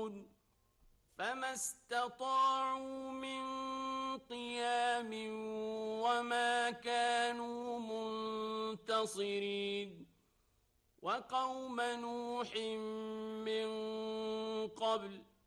فما استطاعوا من قيام وما كانوا منتصرين وقوم نوح من قبل